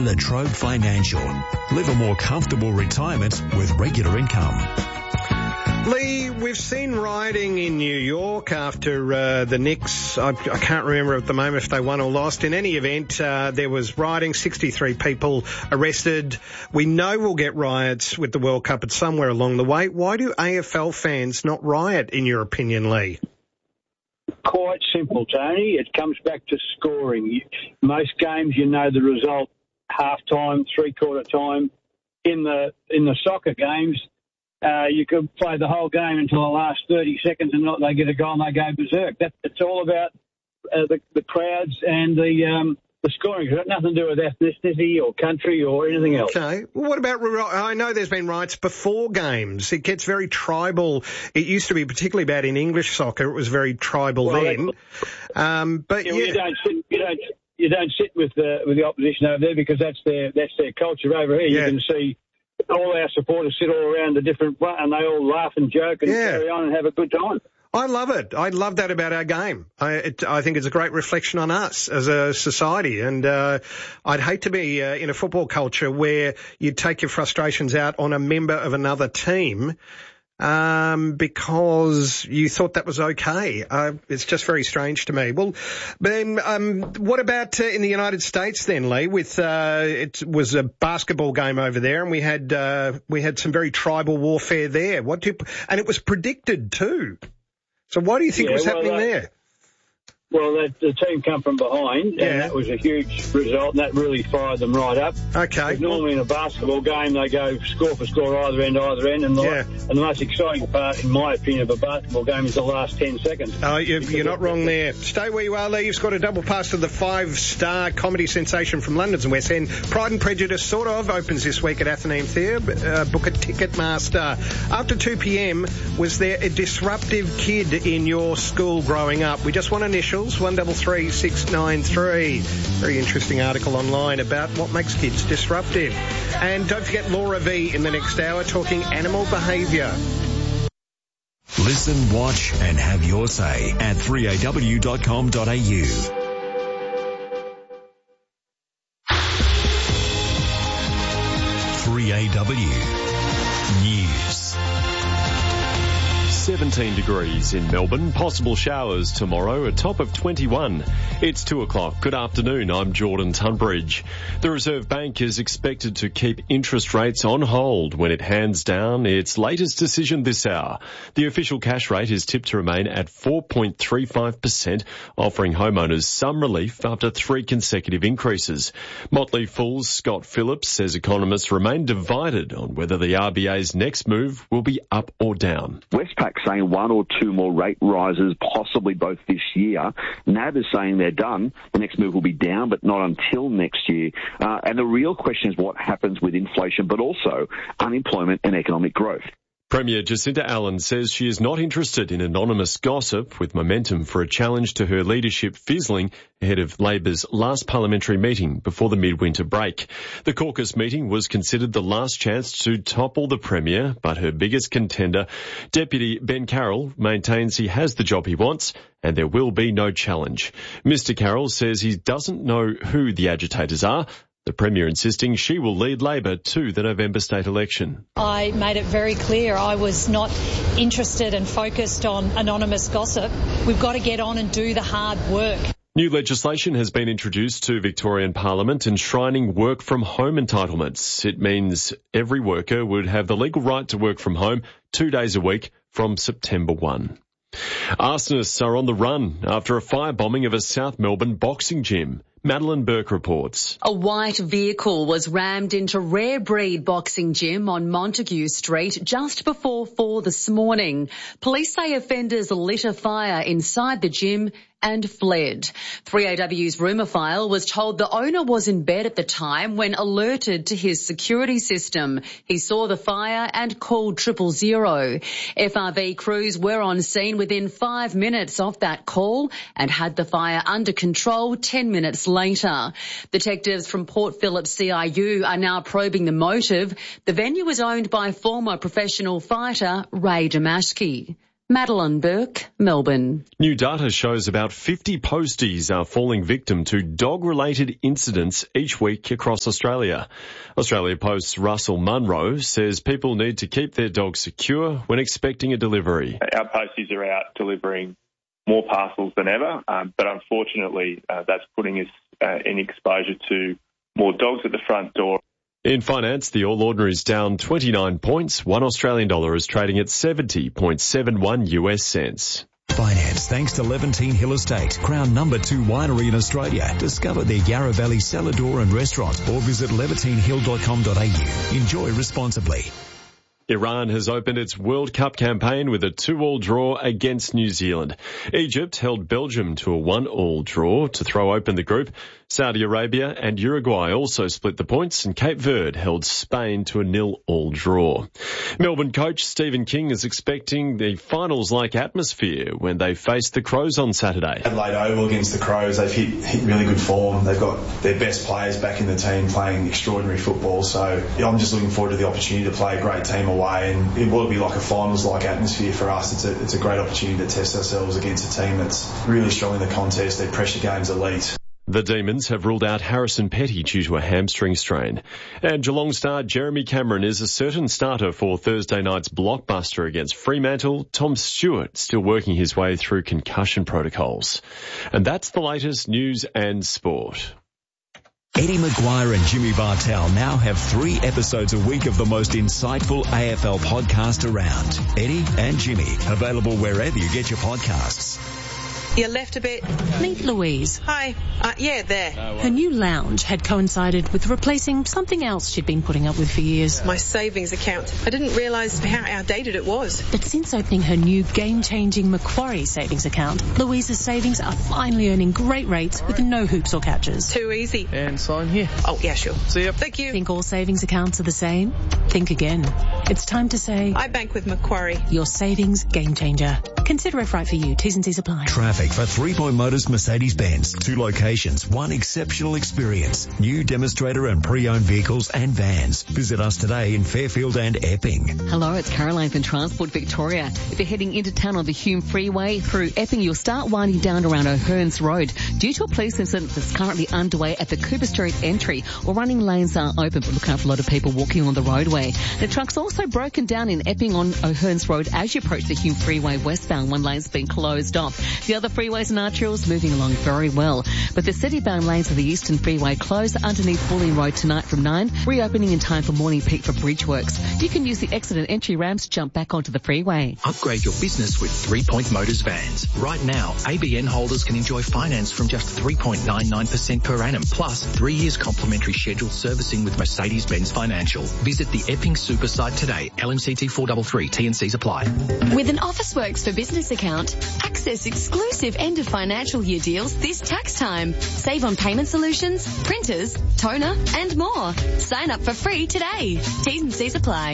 La Trobe Financial. Live a more comfortable retirement with regular income. Lee, we've seen rioting in New York after the Knicks. I can't remember at the moment if they won or lost. In any event, there was rioting, 63 people arrested. We know we'll get riots with the World Cup at somewhere along the way. Why do AFL fans not riot, in your opinion, Lee? Quite simple, Tony. It comes back to scoring. Most games, you know the result, half-time, three-quarter time. In the soccer games, you could play the whole game until the last 30 seconds and they get a goal and they go berserk. It's all about the crowds and the scoring. It's got nothing to do with ethnicity or country or anything else. Okay. Well, what about, I know there's been riots before games. It gets very tribal. It used to be particularly bad in English soccer. It was very tribal then. But you don't sit with the opposition over there because that's their culture. Over here, you can see all our supporters sit all around the different and they all laugh and joke and carry on and have a good time. I love it. I love that about our game. I think it's a great reflection on us as a society. And I'd hate to be in a football culture where you take your frustrations out on a member of another team because you thought that was okay. It's just very strange to me. Well, then, what about in the United States then, Lee? With it was a basketball game over there, and we had some very tribal warfare there. And it was predicted too. So why do you think it was happening there? Well, the team come from behind, and that was a huge result, and that really fired them right up. Okay. Normally in a basketball game, they go score for score, either end, and the most exciting part, in my opinion, of a basketball game is the last 10 seconds. Oh, you're not wrong there. Stay where you are, Lee. You've got a double pass to the 5-star comedy sensation from London's West End. Pride and Prejudice sort of opens this week at Athenaeum Theatre. Book a Ticketmaster. After 2 p.m, was there a disruptive kid in your school growing up? We just want initials. 133693. Very interesting article online about what makes kids disruptive. And don't forget Laura V in the next hour talking animal behaviour. Listen, watch and have your say at 3aw.com.au. 3AW News. 17 degrees in Melbourne, possible showers tomorrow, a top of 21. It's 2 o'clock. Good afternoon, I'm Jordan Tunbridge. The Reserve Bank is expected to keep interest rates on hold when it hands down its latest decision this hour. The official cash rate is tipped to remain at 4.35%, offering homeowners some relief after 3 consecutive increases. Motley Fool's Scott Phillips says economists remain divided on whether the RBA's next move will be up or down. Westpac saying 1 or 2 more rate rises, possibly both this year. NAB is saying they're done. The next move will be down, but not until next year. And the real question is what happens with inflation, but also unemployment and economic growth. Premier Jacinta Allen says she is not interested in anonymous gossip, with momentum for a challenge to her leadership fizzling ahead of Labor's last parliamentary meeting before the midwinter break. The caucus meeting was considered the last chance to topple the Premier, but her biggest contender, Deputy Ben Carroll, maintains he has the job he wants and there will be no challenge. Mr Carroll says he doesn't know who the agitators are, the Premier insisting she will lead Labor to the November state election. I made it very clear I was not interested and focused on anonymous gossip. We've got to get on and do the hard work. New legislation has been introduced to Victorian Parliament enshrining work from home entitlements. It means every worker would have the legal right to work from home 2 days a week from September 1. Arsonists are on the run after a firebombing of a South Melbourne boxing gym. Madeline Burke reports. A white vehicle was rammed into Rare Breed Boxing Gym on Montague Street just before 4 this morning. Police say offenders lit a fire inside the gym and fled. 3AW's rumour file was told the owner was in bed at the time when alerted to his security system. He saw the fire and called 000. FRV crews were on scene within 5 minutes of that call and had the fire under control 10 minutes later. Detectives from Port Phillip CIU are now probing the motive. The venue was owned by former professional fighter Ray Damashki. Madeline Burke, Melbourne. New data shows about 50 posties are falling victim to dog-related incidents each week across Australia. Australia Post's Russell Munro says people need to keep their dogs secure when expecting a delivery. Our posties are out delivering more parcels than ever, but unfortunately that's putting us in exposure to more dogs at the front door. In finance, the All Ordinary's down 29 points. $1 Australian dollar is trading at 70.71 US cents. Finance thanks to Levantine Hill Estate, Crown No. 2 winery in Australia. Discover their Yarra Valley cellar door and restaurant or visit levantinehill.com.au. Enjoy responsibly. Iran has opened its World Cup campaign with a 2-2 draw against New Zealand. Egypt held Belgium to a 1-1 draw to throw open the group. Saudi Arabia and Uruguay also split the points, and Cape Verde held Spain to a 0-0 draw. Melbourne coach Stephen King is expecting the finals-like atmosphere when they face the Crows on Saturday. Adelaide Oval against the Crows, they've hit really good form. They've got their best players back in the team playing extraordinary football. So I'm just looking forward to the opportunity to play a great team away, and it will be like a finals-like atmosphere for us. It's a great opportunity to test ourselves against a team that's really strong in the contest. Their pressure game's elite. The Demons have ruled out Harrison Petty due to a hamstring strain. And Geelong star Jeremy Cameron is a certain starter for Thursday night's blockbuster against Fremantle. Tom Stewart still working his way through concussion protocols. And that's the latest news and sport. Eddie Maguire and Jimmy Bartell now have 3 episodes a week of the most insightful AFL podcast around. Eddie and Jimmy, available wherever you get your podcasts. You left a bit. Meet Louise. Hi. Yeah, there. Her new lounge had coincided with replacing something else she'd been putting up with for years. My savings account. I didn't realise how outdated it was. But since opening her new game-changing Macquarie savings account, Louise's savings are finally earning great rates with no hoops or catches. Too easy. And sign here. Oh, yeah, sure. See ya. Thank you. Think all savings accounts are the same? Think again. It's time to say... I bank with Macquarie. Your savings game changer. Consider if right for you. T's and C's apply. Traffic for 3 Point Motors Mercedes-Benz. 2 locations, 1 exceptional experience. New demonstrator and pre-owned vehicles and vans. Visit us today in Fairfield and Epping. Hello, it's Caroline from Transport Victoria. If you're heading into town on the Hume Freeway through Epping, you'll start winding down around O'Hearns Road. Due to a police incident that's currently underway at the Cooper Street entry, all running lanes are open, but look out for a lot of people walking on the roadway. The truck's also broken down in Epping on O'Hearns Road as you approach the Hume Freeway westbound. One lane's been closed off. The other freeways and arterials moving along very well. But the city-bound lanes of the Eastern Freeway closed underneath Bulling Road tonight from 9, reopening in time for morning peak for bridge works. You can use the exit and entry ramps to jump back onto the freeway. Upgrade your business with 3 Point Motors vans. Right now, ABN holders can enjoy finance from just 3.99% per annum, plus 3 years complimentary scheduled servicing with Mercedes-Benz Financial. Visit the Epping Super site today. LMCT 433, T&Cs apply. With an Officeworks for Business account, access exclusive end of financial year deals this tax time. Save on payment solutions, printers, toner, and more. Sign up for free today. T's and C's apply.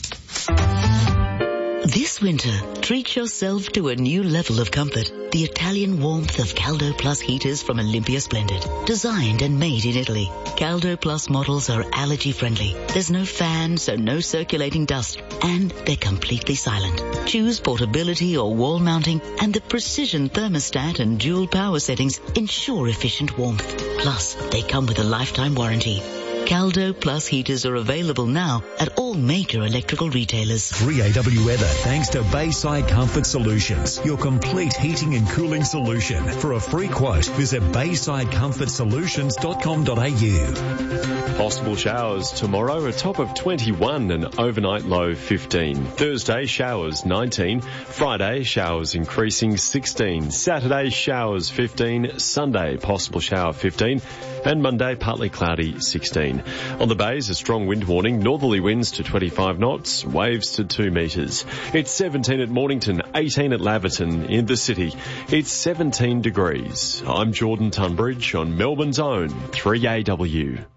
This winter, treat yourself to a new level of comfort. The Italian warmth of Caldo Plus heaters from Olympia Splendid. Designed and made in Italy. Caldo Plus models are allergy friendly. There's no fan, so no circulating dust. And they're completely silent. Choose portability or wall mounting, and the precision thermostat and dual power settings ensure efficient warmth. Plus, they come with a lifetime warranty. Caldo Plus heaters are available now at all major electrical retailers. 3AW weather thanks to Bayside Comfort Solutions, your complete heating and cooling solution. For a free quote, visit baysidecomfortsolutions.com.au. Possible showers tomorrow, a top of 21 and overnight low 15. Thursday, showers 19. Friday, showers increasing 16. Saturday, showers 15. Sunday, possible shower 15. And Monday, partly cloudy 16. On the bays, a strong wind warning, northerly winds to 25 knots, waves to 2 metres. It's 17 at Mornington, 18 at Laverton. In the city, it's 17 degrees. I'm Jordan Tunbridge on Melbourne's own 3AW.